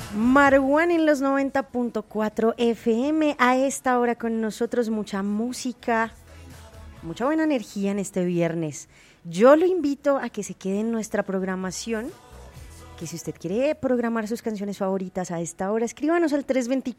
Marwan en los 90.4 FM. A esta hora con nosotros mucha música, mucha buena energía en este viernes. Yo lo invito a que se quede en nuestra programación, que si usted quiere programar sus canciones favoritas a esta hora, escríbanos al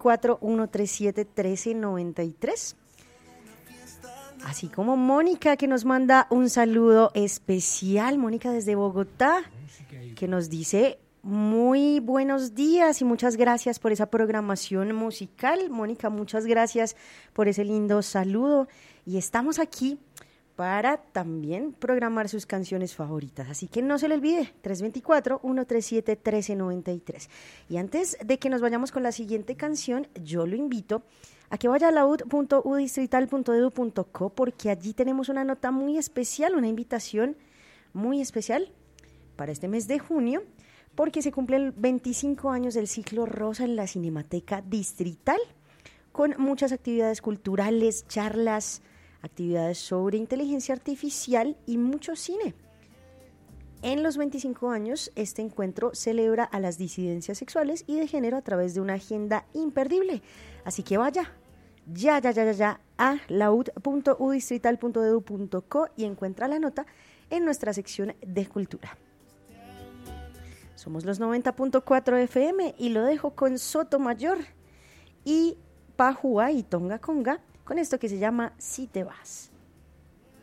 324-137-1393. Así como Mónica, que nos manda un saludo especial, Mónica desde Bogotá, que nos dice muy buenos días y muchas gracias por esa programación musical. Mónica, muchas gracias por ese lindo saludo. Y estamos aquí para también programar sus canciones favoritas. Así que no se le olvide, 324-137-1393. Y antes de que nos vayamos con la siguiente canción, yo lo invito a que vaya a laud.udistrital.edu.co porque allí tenemos una nota muy especial, una invitación muy especial para este mes de junio, porque se cumplen 25 años del ciclo Rosa en la Cinemateca Distrital, con muchas actividades culturales, charlas, actividades sobre inteligencia artificial y mucho cine. En los 25 años, este encuentro celebra a las disidencias sexuales y de género a través de una agenda imperdible. Así que vaya, ya a laud.udistrital.edu.co y encuentra la nota en nuestra sección de cultura. Somos los 90.4 FM y lo dejo con Sotomayor y Pajúa y Tonga Conga con esto que se llama Si te vas.